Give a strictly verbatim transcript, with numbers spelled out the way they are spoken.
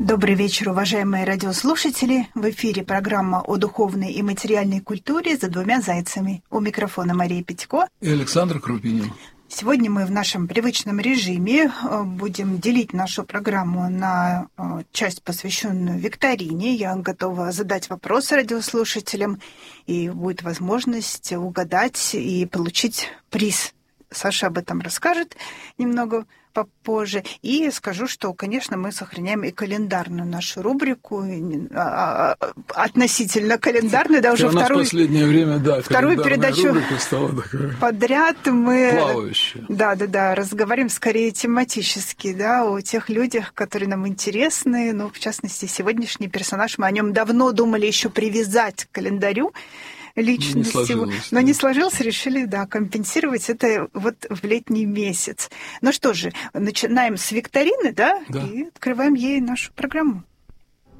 Добрый вечер, уважаемые радиослушатели. В эфире программа о духовной и материальной культуре «За двумя зайцами». У микрофона Мария Петько и Александр Крупинин. Сегодня мы в нашем привычном режиме будем делить нашу программу на часть, посвященную викторине. Я готова задать вопросы радиослушателям, и будет возможность угадать и получить приз. Саша об этом расскажет немного попозже. И скажу, что, конечно, мы сохраняем и календарную нашу рубрику, относительно календарную, да, уже у нас вторую, в последнее время, да, вторую передачу подряд мы плавающая. Да, да, да, разговариваем скорее тематически, да, о тех людях, которые нам интересны. Ну, в частности, сегодняшний персонаж, мы о нем давно думали еще привязать к календарю личности, не сложилось, но да. не сложился, решили, да, компенсировать это вот в летний месяц. Ну что же, начинаем с викторины, да, да. и открываем ей нашу программу.